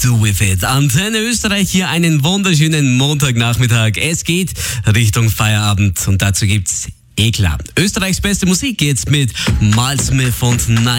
Do with it. Antenne Österreich, hier einen wunderschönen Montagnachmittag. Es geht Richtung Feierabend und dazu gibt's Eklat. Österreichs beste Musik jetzt mit Miles Smith und Night.